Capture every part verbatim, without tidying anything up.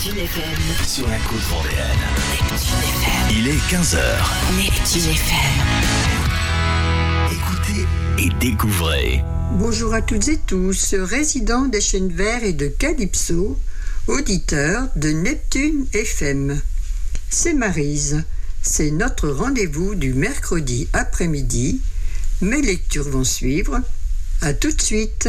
Neptune F M. Sur la côte vendéenne. Neptune F M. Il est quinze heures. Neptune F M. Écoutez et découvrez. Bonjour à toutes et tous, résidents des Chênes Verts et de Calypso, auditeurs de Neptune F M. C'est Maryse, c'est notre rendez-vous du mercredi après-midi. Mes lectures vont suivre. À tout de suite.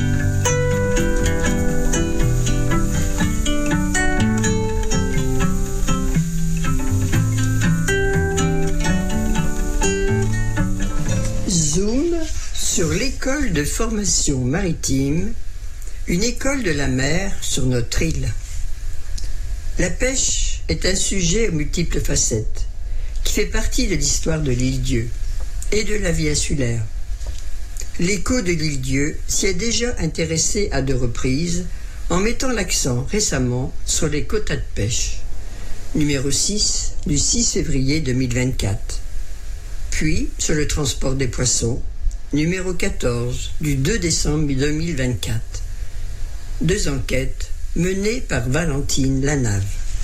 Zoom sur l'école de formation maritime, une école de la mer sur notre île. La pêche est un sujet aux multiples facettes qui fait partie de l'histoire de l'île-Dieu et de la vie insulaire. L'écho de l'île-Dieu s'y est déjà intéressé à deux reprises en mettant l'accent récemment sur les quotas de pêche. Numéro six du six février deux mille vingt-quatre. Puis sur le transport des poissons, numéro quatorze du deux décembre deux mille vingt-quatre. Deux enquêtes menées par Valentine Lanave.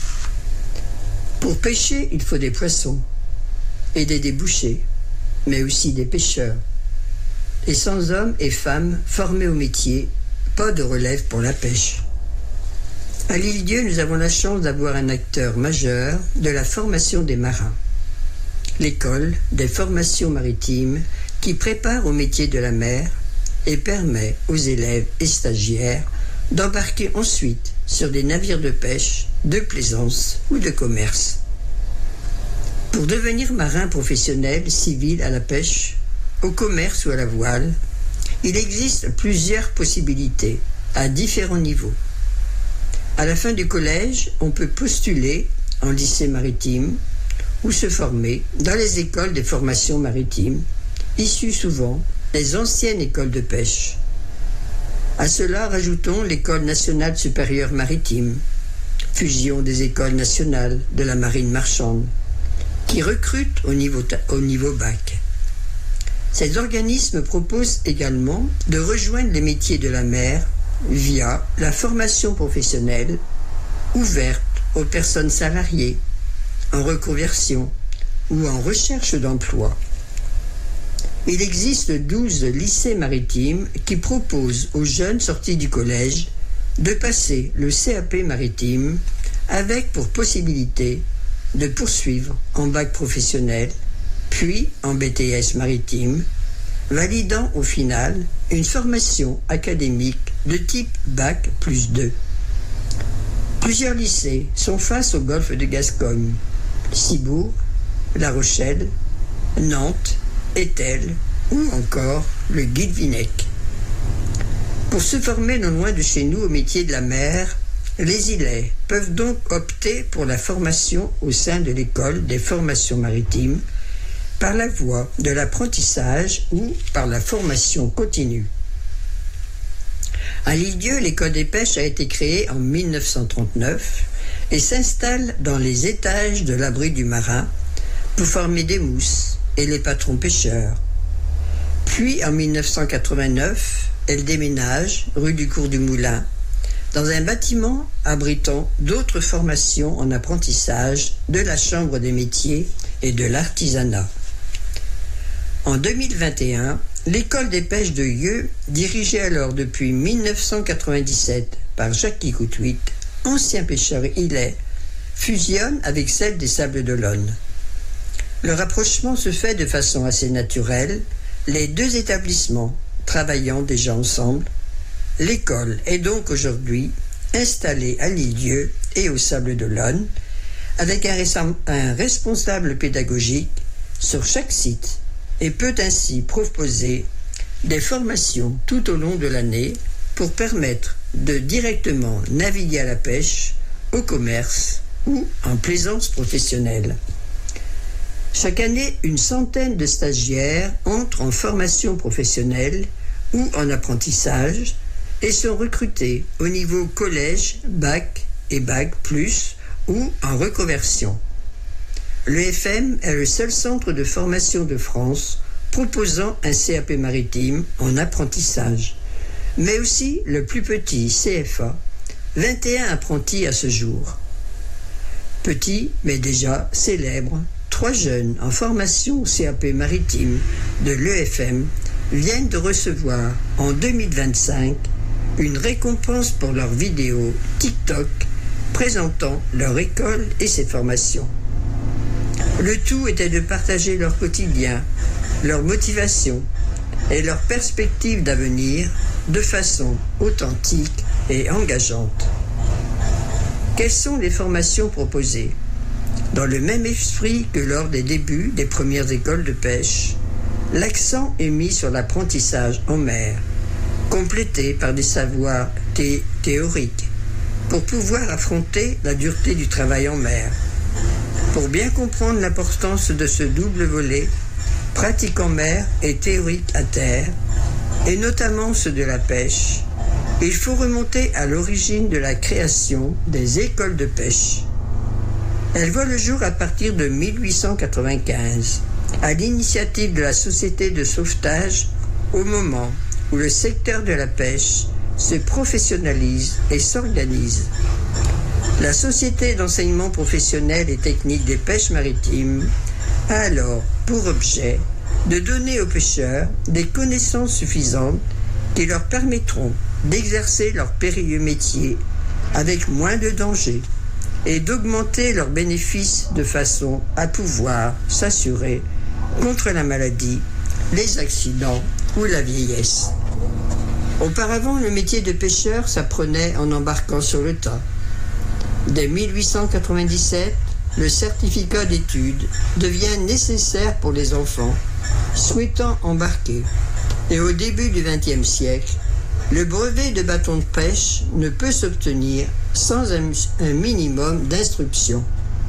Pour pêcher, il faut des poissons et des débouchés, mais aussi des pêcheurs. Et sans hommes et femmes formés au métier, pas de relève pour la pêche. À l'île-Dieu, nous avons la chance d'avoir un acteur majeur de la formation des marins. L'école des formations maritimes qui prépare au métier de la mer et permet aux élèves et stagiaires d'embarquer ensuite sur des navires de pêche, de plaisance ou de commerce. Pour devenir marin professionnel, civil à la pêche, au commerce ou à la voile, il existe plusieurs possibilités à différents niveaux. À la fin du collège, on peut postuler en lycée maritime ou se former dans les écoles de formation maritime, issues souvent des anciennes écoles de pêche. À cela, rajoutons l'École nationale supérieure maritime, fusion des écoles nationales de la marine marchande, qui recrutent au niveau, au niveau bac. Ces organismes proposent également de rejoindre les métiers de la mer via la formation professionnelle ouverte aux personnes salariées, en reconversion ou en recherche d'emploi. Il existe douze lycées maritimes qui proposent aux jeunes sortis du collège de passer le C A P maritime avec pour possibilité de poursuivre en bac professionnel, puis en B T S maritime, validant au final une formation académique de type bac plus deux. Plusieurs lycées sont face au golfe de Gascogne, Cibourg, La Rochelle, Nantes, Étel ou encore le Guilvinec. Pour se former non loin de chez nous au métier de la mer, les Ilais peuvent donc opter pour la formation au sein de l'école des formations maritimes par la voie de l'apprentissage ou par la formation continue. À l'île-Dieu, l'école des pêches a été créée en mille neuf cent trente-neuf et s'installe dans les étages de l'abri du marin pour former des mousses et les patrons pêcheurs. Puis en mille neuf cent quatre-vingt-neuf, elle déménage rue du Cours du Moulin dans un bâtiment abritant d'autres formations en apprentissage de la Chambre des métiers et de l'artisanat. En deux mille vingt et un, l'école des pêches de Yeux, dirigée alors depuis mille neuf cent quatre-vingt-dix-sept par Jacques Couthuit, ancien pêcheur ilais, fusionne avec celle des Sables d'Olonne. Le rapprochement se fait de façon assez naturelle, les deux établissements travaillant déjà ensemble. L'école est donc aujourd'hui installée à l'île-Dieu et aux Sables d'Olonne, avec un, récem- un responsable pédagogique sur chaque site, et peut ainsi proposer des formations tout au long de l'année pour permettre de directement naviguer à la pêche, au commerce ou en plaisance professionnelle. Chaque année, une centaine de stagiaires entrent en formation professionnelle ou en apprentissage et sont recrutés au niveau collège, bac et bac plus ou en reconversion. Le F M est le seul centre de formation de France proposant un C A P maritime en apprentissage, mais aussi le plus petit C F A vingt et un apprentis à ce jour. Petits, mais déjà célèbres, trois jeunes en formation au C A P maritime de l'E F M viennent de recevoir en deux mille vingt-cinq une récompense pour leur vidéo TikTok présentant leur école et ses formations. Le tout était de partager leur quotidien, leur motivation et leurs perspectives d'avenir de façon authentique et engageante. Quelles sont les formations proposées ? Dans le même esprit que lors des débuts des premières écoles de pêche, l'accent est mis sur l'apprentissage en mer, complété par des savoirs thé- théoriques, pour pouvoir affronter la dureté du travail en mer. Pour bien comprendre l'importance de ce double volet, pratique en mer et théorique à terre, et notamment ceux de la pêche, il faut remonter à l'origine de la création des écoles de pêche. Elles voient le jour à partir de mille huit cent quatre-vingt-quinze, à l'initiative de la Société de sauvetage, au moment où le secteur de la pêche se professionnalise et s'organise. La Société d'enseignement professionnel et technique des pêches maritimes a alors pour objet de donner aux pêcheurs des connaissances suffisantes qui leur permettront d'exercer leur périlleux métier avec moins de danger et d'augmenter leurs bénéfices de façon à pouvoir s'assurer contre la maladie, les accidents ou la vieillesse. Auparavant, le métier de pêcheur s'apprenait en embarquant sur le tas. Dès mille huit cent quatre-vingt-dix-sept, le certificat d'études devient nécessaire pour les enfants souhaitant embarquer. Et au début du vingtième siècle, le brevet de bâton de pêche ne peut s'obtenir sans un, un minimum d'instruction.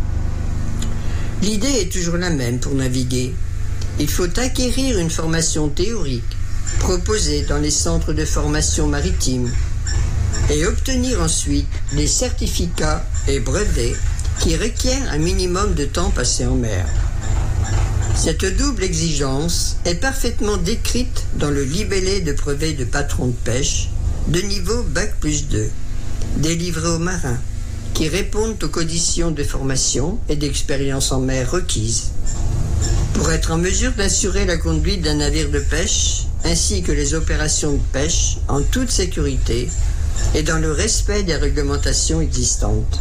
L'idée est toujours la même pour naviguer. Il faut acquérir une formation théorique proposée dans les centres de formation maritime et obtenir ensuite des certificats et brevets qui requièrent un minimum de temps passé en mer. Cette double exigence est parfaitement décrite dans le libellé de brevet de patron de pêche de niveau bac plus deux, délivré aux marins, qui répondent aux conditions de formation et d'expérience en mer requises. Pour être en mesure d'assurer la conduite d'un navire de pêche, ainsi que les opérations de pêche en toute sécurité et dans le respect des réglementations existantes.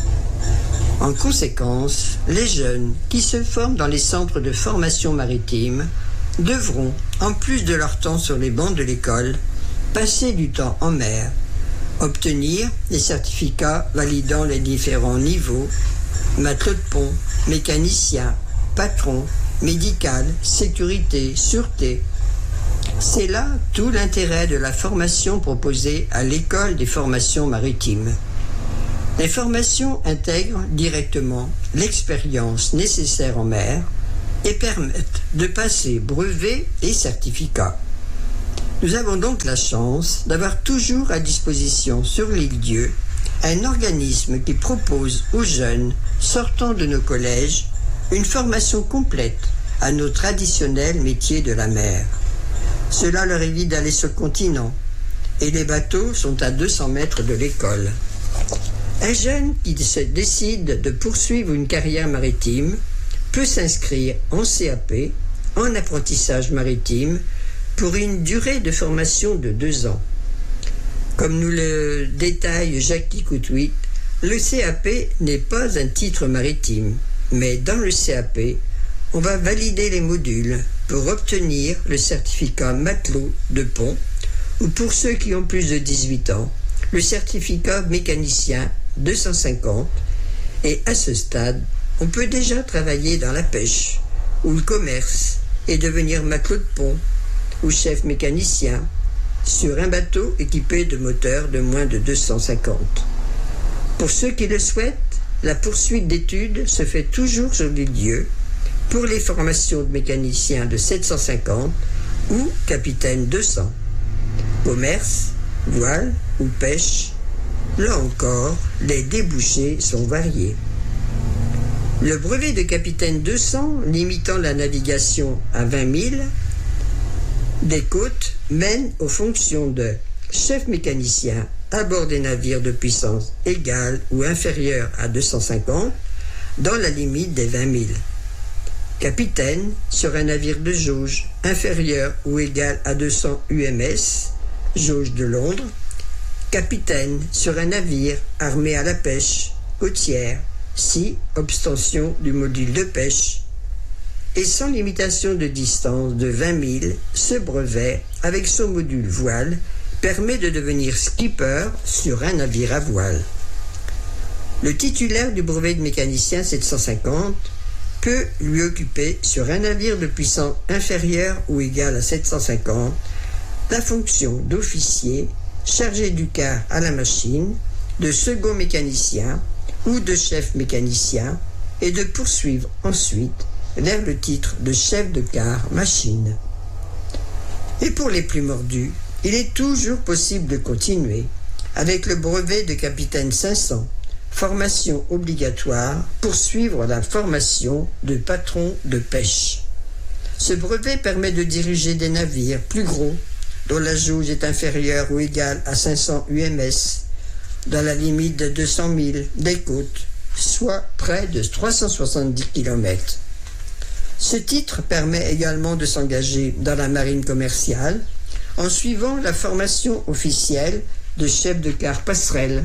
En conséquence, les jeunes qui se forment dans les centres de formation maritime devront, en plus de leur temps sur les bancs de l'école, passer du temps en mer, obtenir des certificats validant les différents niveaux, matelot de pont, mécanicien, patron, médical, sécurité, sûreté. C'est là tout l'intérêt de la formation proposée à l'école des formations maritimes. Les formations intègrent directement l'expérience nécessaire en mer et permettent de passer brevets et certificats. Nous avons donc la chance d'avoir toujours à disposition sur l'île Dieu un organisme qui propose aux jeunes sortant de nos collèges une formation complète à nos traditionnels métiers de la mer. Cela leur évite d'aller sur le continent et les bateaux sont à deux cents mètres de l'école. Un jeune qui se décide de poursuivre une carrière maritime peut s'inscrire en C A P, en apprentissage maritime, pour une durée de formation de deux ans. Comme nous le détaille Jackie Couthuit, le C A P n'est pas un titre maritime, mais dans le C A P, on va valider les modules pour obtenir le certificat matelot de pont, ou pour ceux qui ont plus de dix-huit ans, le certificat mécanicien deux cent cinquante, et à ce stade, on peut déjà travailler dans la pêche ou le commerce et devenir matelot de pont ou chef mécanicien sur un bateau équipé de moteurs de moins de deux cent cinquante. Pour ceux qui le souhaitent, la poursuite d'études se fait toujours sur l'île Dieu pour les formations de mécaniciens de sept cent cinquante ou capitaine deux cents. Commerce, voile ou pêche, là encore, les débouchés sont variés. Le brevet de capitaine deux cents, limitant la navigation à vingt milles des côtes, mène aux fonctions de chef mécanicien à bord des navires de puissance égale ou inférieure à deux cent cinquante dans la limite des vingt milles. Capitaine sur un navire de jauge inférieure ou égale à deux cents U M S, jauge de Londres. Capitaine sur un navire armé à la pêche côtière, si obtention du module de pêche. Et sans limitation de distance de vingt milles, ce brevet, avec son module voile, permet de devenir skipper sur un navire à voile. Le titulaire du brevet de mécanicien sept cent cinquante peut lui occuper sur un navire de puissance inférieure ou égale à sept cent cinquante la fonction d'officier chargé du quart à la machine, de second mécanicien ou de chef mécanicien et de poursuivre ensuite vers le titre de chef de quart machine. Et pour les plus mordus, il est toujours possible de continuer avec le brevet de capitaine cinq cents, formation obligatoire pour suivre la formation de patron de pêche. Ce brevet permet de diriger des navires plus gros dont la jauge est inférieure ou égale à cinq cents U M S dans la limite de deux cents milles des côtes, soit près de trois cent soixante-dix kilomètres. Ce titre permet également de s'engager dans la marine commerciale en suivant la formation officielle de chef de quart passerelle,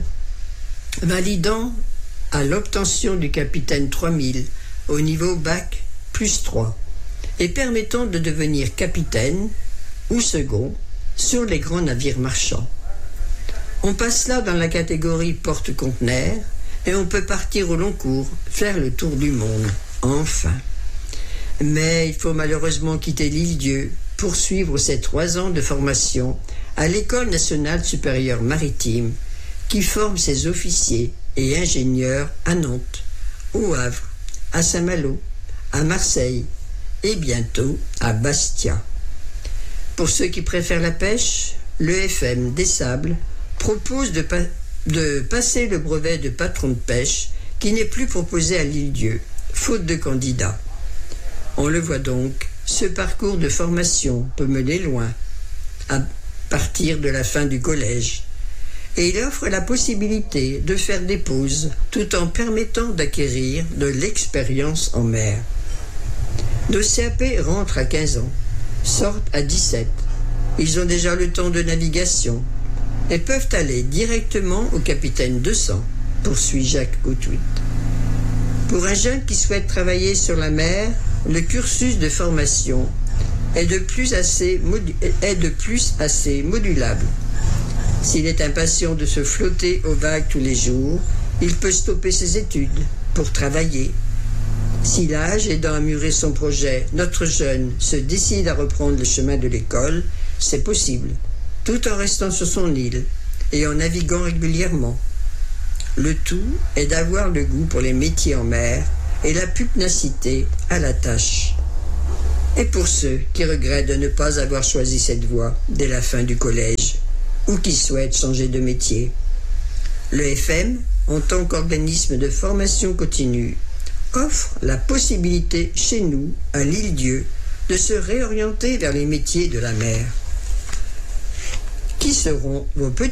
validant à l'obtention du capitaine trois mille au niveau bac plus trois et permettant de devenir capitaine ou second sur les grands navires marchands. On passe là dans la catégorie porte-conteneurs et on peut partir au long cours, faire le tour du monde, enfin. Mais il faut malheureusement quitter l'île-Dieu pour suivre ces trois ans de formation à l'École nationale supérieure maritime qui forme ses officiers et ingénieurs à Nantes, au Havre, à Saint-Malo, à Marseille et bientôt à Bastia. Pour ceux qui préfèrent la pêche, l'E F M des Sables propose de, pa- de passer le brevet de patron de pêche qui n'est plus proposé à l'île-Dieu, faute de candidats. On le voit donc, ce parcours de formation peut mener loin, à partir de la fin du collège. Et il offre la possibilité de faire des pauses tout en permettant d'acquérir de l'expérience en mer. Nos C A P rentrent à quinze ans, sortent à dix-sept. Ils ont déjà le temps de navigation et peuvent aller directement au capitaine deux cents, poursuit Jacques Outwit. Pour un jeune qui souhaite travailler sur la mer, le cursus de formation est de plus assez, modu- est de plus assez modulable. S'il est impatient de se flotter aux vagues tous les jours, il peut stopper ses études pour travailler. Si l'âge aidant à mûrir son projet, notre jeune se décide à reprendre le chemin de l'école, c'est possible, tout en restant sur son île et en naviguant régulièrement. Le tout est d'avoir le goût pour les métiers en mer et la pugnacité à la tâche. Et pour ceux qui regrettent de ne pas avoir choisi cette voie dès la fin du collège, ou qui souhaitent changer de métier, le F M, en tant qu'organisme de formation continue, offre la possibilité chez nous, à l'île-Dieu, de se réorienter vers les métiers de la mer. Qui seront vos petits